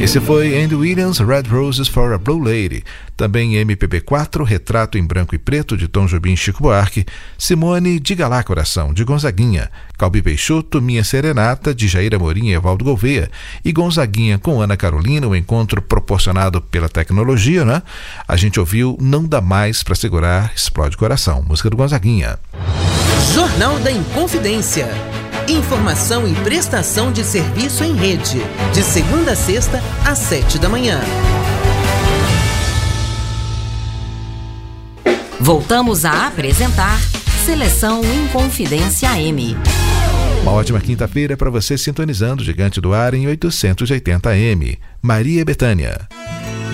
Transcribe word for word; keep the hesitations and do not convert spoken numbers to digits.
Esse foi Andy Williams, Red Roses for a Blue Lady. Também M P B quatro, Retrato em Branco e Preto, de Tom Jobim e Chico Buarque. Simone, Diga Lá Coração, de Gonzaguinha. Calbi Peixoto, Minha Serenata, de Jair Amorim e Evaldo Gouveia. E Gonzaguinha com Ana Carolina, o encontro proporcionado pela tecnologia, né? A gente ouviu Não Dá Mais Pra Segurar, Explode Coração, música do Gonzaguinha. Jornal da Inconfidência. Informação e prestação de serviço em rede. De segunda a sexta, às sete da manhã. Voltamos a apresentar Seleção Inconfidência A M. Uma ótima quinta-feira para você sintonizando o Gigante do Ar em oitocentos e oitenta A M. Maria Bethânia.